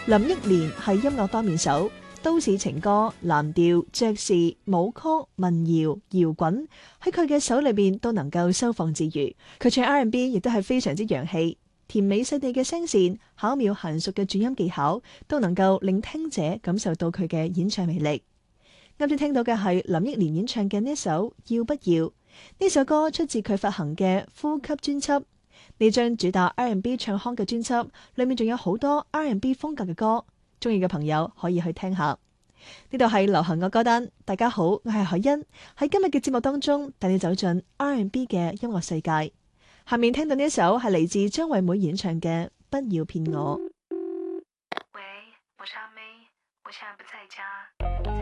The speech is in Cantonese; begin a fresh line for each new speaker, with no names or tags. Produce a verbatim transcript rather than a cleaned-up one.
林憶蓮係音樂多面手，都市情歌、藍調、爵士、舞曲、民謠、搖滾喺佢嘅手裏邊都能夠收放自如。佢唱 R and B 亦都係非常之洋氣，甜美細膩嘅聲線、巧妙嫻熟嘅轉音技巧，都能夠令聽者感受到佢嘅演唱魅力。啱先聽到嘅係林憶蓮演唱嘅呢首《要不要》，呢首歌出自佢發行嘅《呼吸》專輯。呢張主打 R and B 唱腔嘅專輯裏面仲有好多 R and B 風格嘅歌，中意嘅朋友可以去聽下。呢度係流行樂歌單，大家好，我係海欣，喺今日嘅節目當中帶你走進 R and B 嘅音樂世界。下面聽到呢一首係嚟自張惠妹演唱嘅《不要騙我》。
喂，我是阿妹，我現在不在家。